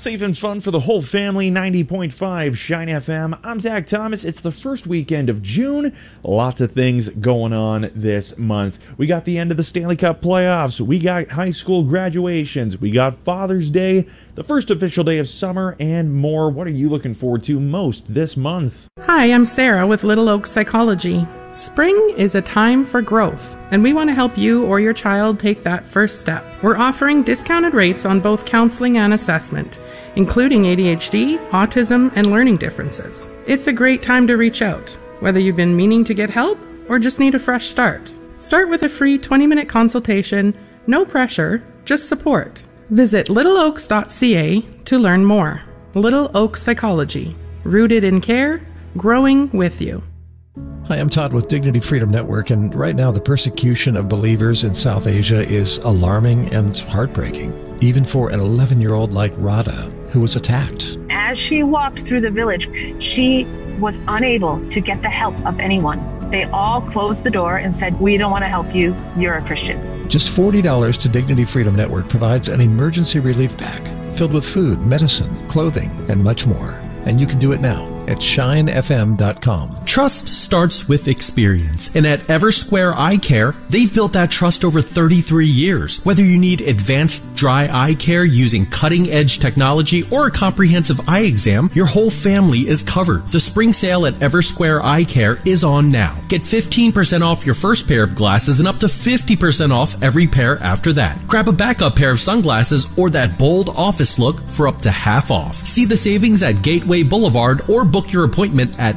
Safe and fun for the whole family, 90.5 Shine FM. I'm Zach Thomas. It's the first weekend of June. Lots of things going on this month. We got the end of the Stanley Cup playoffs. We got high school graduations. We got Father's Day, the first official day of summer, and more. What are you looking forward to most this month? Hi, I'm Sarah with Little Oak Psychology. Spring is a time for growth, and we want to help you or your child take that first step. We're offering discounted rates on both counseling and assessment, including ADHD, autism, and learning differences. It's a great time to reach out, whether you've been meaning to get help or just need a fresh start. Start with a free 20-minute consultation, no pressure, just support. Visit littleoaks.ca to learn more. Little Oak Psychology, rooted in care, growing with you. Hi, I'm Todd with Dignity Freedom Network, and right now the persecution of believers in South Asia is alarming and heartbreaking, even for an 11-year-old like Radha, who was attacked. As she walked through the village, she was unable to get the help of anyone. They all closed the door and said, "We don't want to help you. You're a Christian." Just $40 to Dignity Freedom Network provides an emergency relief pack filled with food, medicine, clothing, and much more. And you can do it now at shinefm.com. Trust starts with experience, and at Eversquare Eye Care, they've built that trust over 33 years. Whether you need advanced dry eye care using cutting-edge technology or a comprehensive eye exam, your whole family is covered. The spring sale at Eversquare Eye Care is on now. Get 15% off your first pair of glasses and up to 50% off every pair after that. Grab a backup pair of sunglasses or that bold office look for up to half off. See the savings at Gateway Boulevard or book your appointment at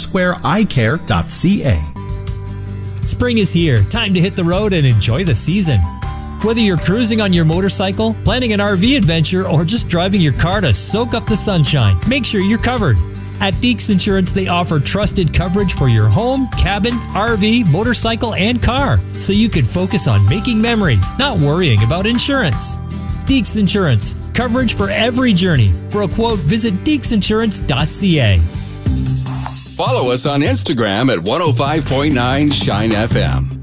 eversquareeyecare.ca. Spring is here. Time to hit the road and enjoy the season. Whether you're cruising on your motorcycle, planning an RV adventure, or just driving your car to soak up the sunshine, make sure you're covered. At Deeks Insurance, they offer trusted coverage for your home, cabin, RV, motorcycle, and car, so you can focus on making memories, not worrying about insurance. Deeks Insurance, coverage for every journey. For a quote, visit deeksinsurance.ca. Follow us on Instagram at 105.9 Shine FM.